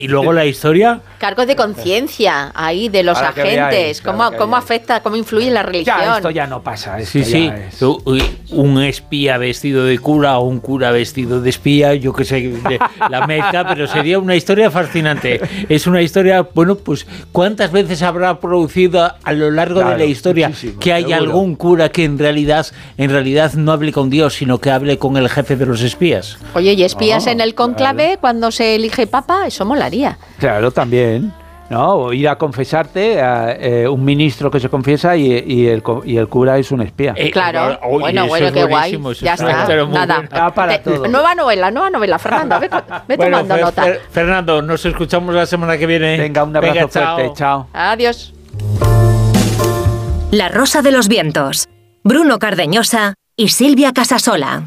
Y luego la historia. Cargos de conciencia ahí de los agentes. ¿Cómo afecta, cómo influye en la religión? Ya, esto ya no pasa. Sí. Un espía vestido de cura o un cura vestido de espía, yo qué sé, la mezcla, pero sería una historia fascinante. Es una historia, bueno, pues ¿cuántas veces habrá producido a lo largo de la historia que hay algún cura que en realidad no hable con Dios, sino que hable con el jefe de los espías? Oye, ¿y espías en el cónclave cuando se elige papa? Eso molaría. Claro, también, ¿no? O ir a confesarte a un ministro que se confiesa y el cura es un espía. Claro, bueno, qué guay. Ya está, nada. Para todo. Nueva novela, Fernando, ve tomando nota. Fernando, nos escuchamos la semana que viene. Venga, un abrazo fuerte, chao. Adiós. La Rosa de los Vientos, Bruno Cardeñosa y Silvia Casasola.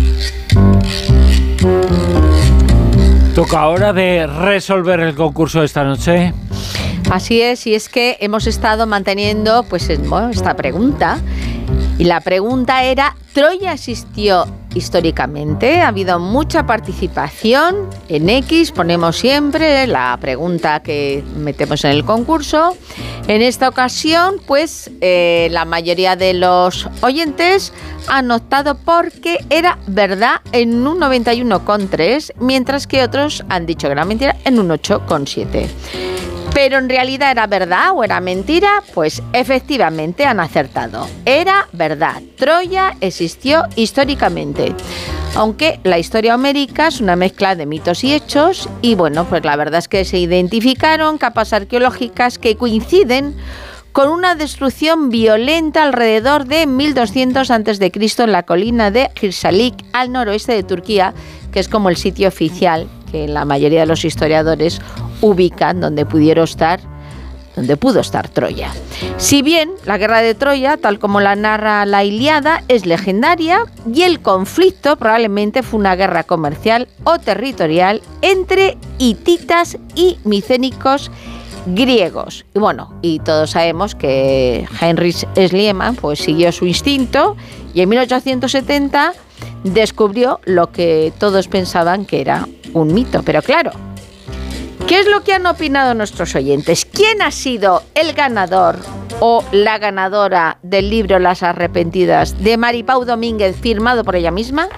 Toca ahora de resolver el concurso de esta noche. Así es, y es que hemos estado manteniendo esta pregunta. Y la pregunta era, ¿Troya existió históricamente? Ha habido mucha participación. En X ponemos siempre la pregunta que metemos en el concurso. En esta ocasión, la mayoría de los oyentes han optado porque era verdad en un 91,3, mientras que otros han dicho que era mentira en un 8,7. ¿Pero en realidad era verdad o era mentira? Pues efectivamente han acertado. Era verdad. Troya existió históricamente. Aunque la historia homérica es una mezcla de mitos y hechos, y la verdad es que se identificaron capas arqueológicas que coinciden con una destrucción violenta alrededor de 1200 a.C. en la colina de Girsalik, al noroeste de Turquía, que es como el sitio oficial que la mayoría de los historiadores ubican donde pudo estar Troya. Si bien la guerra de Troya, tal como la narra la Ilíada, es legendaria, y el conflicto probablemente fue una guerra comercial o territorial entre hititas y micénicos griegos. Y todos sabemos que Heinrich Schliemann siguió su instinto y en 1870 descubrió lo que todos pensaban que era un mito. Pero claro, ¿qué es lo que han opinado nuestros oyentes? ¿Quién ha sido el ganador o la ganadora del libro Las Arrepentidas de Maripau Domínguez, firmado por ella misma?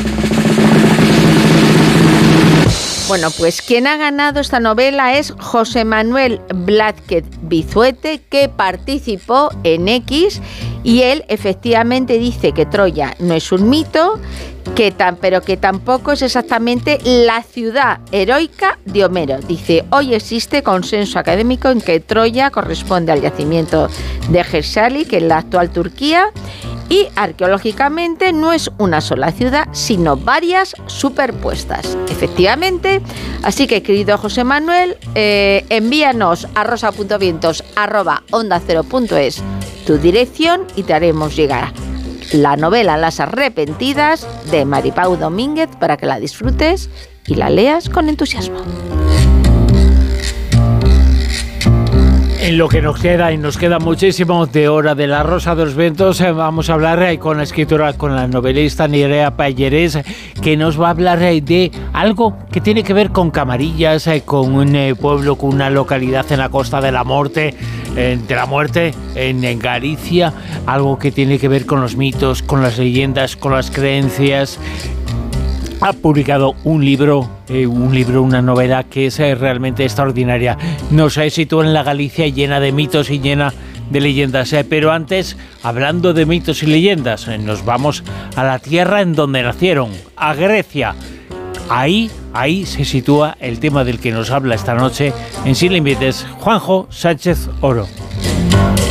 Quien ha ganado esta novela es José Manuel Blázquez Bizuete, que participó en X, y él efectivamente dice que Troya no es un mito, pero que tampoco es exactamente la ciudad heroica de Homero. Dice, hoy existe consenso académico en que Troya corresponde al yacimiento de Girsalik, en la actual Turquía, y arqueológicamente no es una sola ciudad, sino varias superpuestas. Efectivamente, así que, querido José Manuel, envíanos a rosa.vientos@onda0.es tu dirección y te haremos llegar la novela Las Arrepentidas de Maripau Domínguez para que la disfrutes y la leas con entusiasmo. En lo que nos queda, y nos queda muchísimo de hora de La Rosa de los Vientos, vamos a hablar con la escritora, con la novelista Nerea Pallarés, que nos va a hablar de algo que tiene que ver con Camarillas, con un pueblo, con una localidad en la Costa de la Muerte, en Galicia, algo que tiene que ver con los mitos, con las leyendas, con las creencias. Ha publicado un libro, una novela que es realmente extraordinaria. Nos sitúa en la Galicia llena de mitos y llena de leyendas. Pero antes, hablando de mitos y leyendas, nos vamos a la tierra en donde nacieron, a Grecia. Ahí se sitúa el tema del que nos habla esta noche en Sin Límites, Juanjo Sánchez Oro.